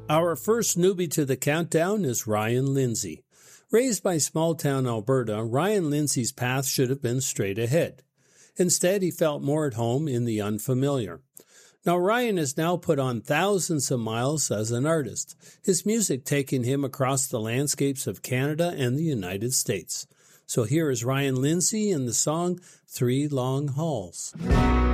Our first newbie to the countdown is Ryan Lindsay. Raised by small-town Alberta, Ryan Lindsay's path should have been straight ahead. Instead, he felt more at home in the unfamiliar. Now, Ryan has now put on thousands of miles as an artist, his music taking him across the landscapes of Canada and the United States. So here is Ryan Lindsay in the song 3 Long Hauls.